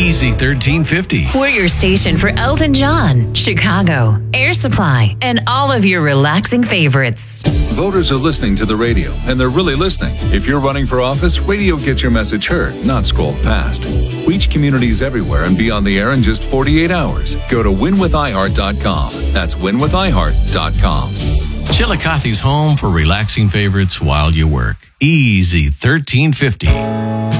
Easy 1350. We're your station for Elton John, Chicago, Air Supply, and all of your relaxing favorites. Voters are listening to the radio, and they're really listening. If you're running for office, radio gets your message heard, not scrolled past. Reach communities everywhere and be on the air in just 48 hours. Go to winwithiheart.com. That's winwithiheart.com. Chillicothe's home for relaxing favorites while you work. Easy 1350.